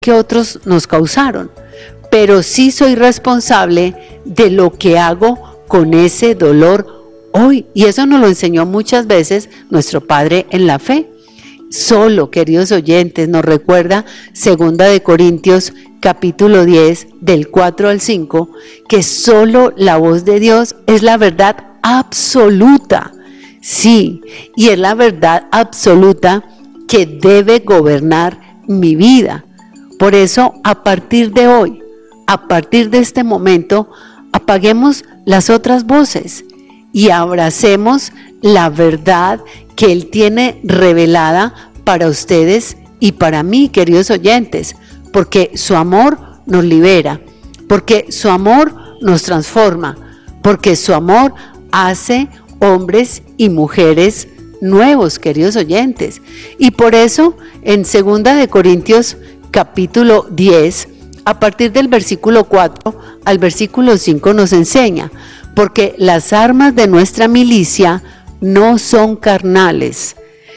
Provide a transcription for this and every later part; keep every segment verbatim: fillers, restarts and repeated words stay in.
que otros nos causaron, pero sí soy responsable de lo que hago con ese dolor hoy. Y eso nos lo enseñó muchas veces nuestro Padre en la fe. Solo, queridos oyentes, nos recuerda segunda de Corintios capítulo diez del cuatro al cinco, que solo la voz de Dios es la verdad absoluta. Sí, y es la verdad absoluta que debe gobernar mi vida. Por eso, a partir de hoy, a partir de este momento, apaguemos las otras voces y abracemos la verdad que Él tiene revelada para ustedes y para mí, queridos oyentes, porque su amor nos libera, porque su amor nos transforma, porque su amor hace hombres y mujeres nuevos, queridos oyentes. Y por eso, en segunda de Corintios capítulo diez, a partir del versículo cuatro al versículo cinco nos enseña, porque las armas de nuestra milicia no son carnales,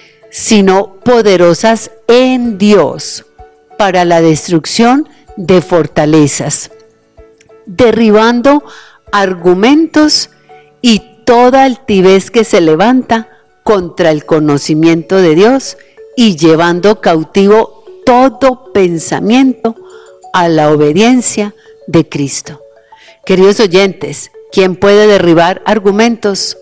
sino poderosas en Dios para la destrucción de fortalezas, derribando argumentos y toda altivez que se levanta contra el conocimiento de Dios y llevando cautivo todo pensamiento a la obediencia de Cristo. Queridos oyentes, ¿quién puede derribar argumentos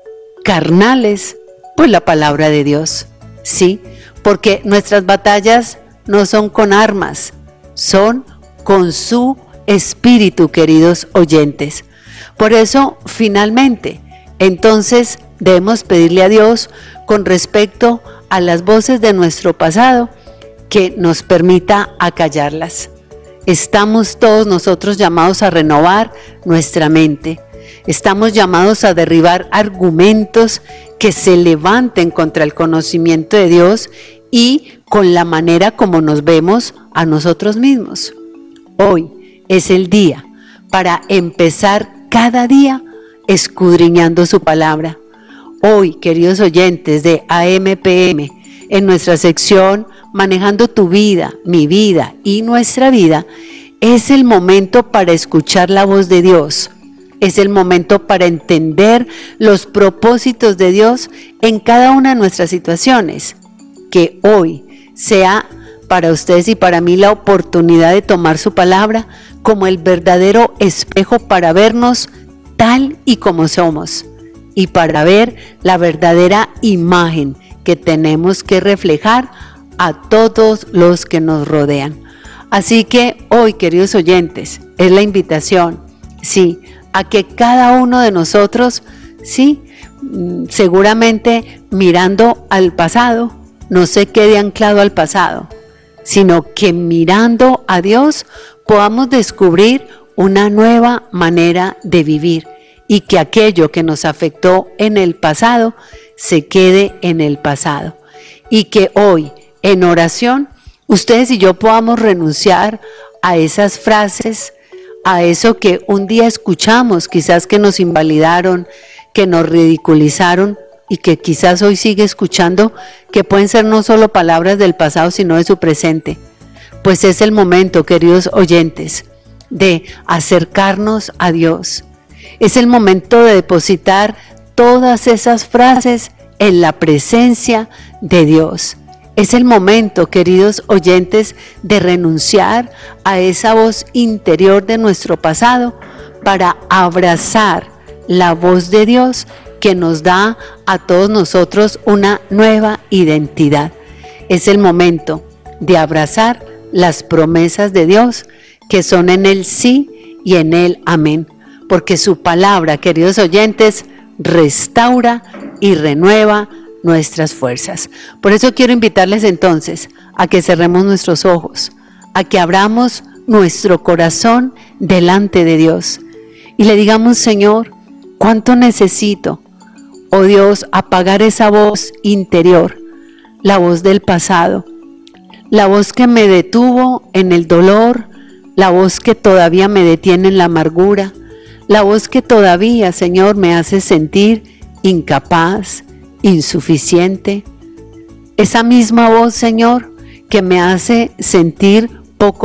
carnales? Pues la palabra de Dios, sí, porque nuestras batallas no son con armas, son con su espíritu, queridos oyentes. Por eso, finalmente, entonces debemos pedirle a Dios con respecto a las voces de nuestro pasado que nos permita acallarlas. Estamos todos nosotros llamados a renovar nuestra mente. Estamos llamados a derribar argumentos que se levanten contra el conocimiento de Dios y con la manera como nos vemos a nosotros mismos. Hoy es el día para empezar cada día escudriñando su palabra. Hoy, queridos oyentes de A M P M, en nuestra sección Manejando tu vida, mi vida y nuestra vida, es el momento para escuchar la voz de Dios. Es el momento para entender los propósitos de Dios en cada una de nuestras situaciones. Que hoy sea para ustedes y para mí la oportunidad de tomar su palabra como el verdadero espejo para vernos tal y como somos y para ver la verdadera imagen que tenemos que reflejar a todos los que nos rodean. Así que hoy, queridos oyentes, es la invitación, sí, a que cada uno de nosotros, sí, seguramente mirando al pasado, no se quede anclado al pasado, sino que mirando a Dios podamos descubrir una nueva manera de vivir y que aquello que nos afectó en el pasado se quede en el pasado y que hoy en oración ustedes y yo podamos renunciar a esas frases, a eso que un día escuchamos, quizás que nos invalidaron, que nos ridiculizaron y que quizás hoy sigue escuchando, que pueden ser no solo palabras del pasado sino de su presente. Pues es el momento, queridos oyentes, de acercarnos a Dios. Es el momento de depositar todas esas frases en la presencia de Dios. Es el momento, queridos oyentes, de renunciar a esa voz interior de nuestro pasado para abrazar la voz de Dios que nos da a todos nosotros una nueva identidad. Es el momento de abrazar las promesas de Dios que son en el sí y en el amén, porque su palabra, queridos oyentes, restaura y renueva nuestras fuerzas. Por eso quiero invitarles entonces a que cerremos nuestros ojos, a que abramos nuestro corazón delante de Dios y le digamos: Señor, ¿cuánto necesito, oh Dios, apagar esa voz interior, la voz del pasado, la voz que me detuvo en el dolor, la voz que todavía me detiene en la amargura, la voz que todavía, Señor, me hace sentir incapaz, insuficiente? Esa misma voz, Señor, que me hace sentir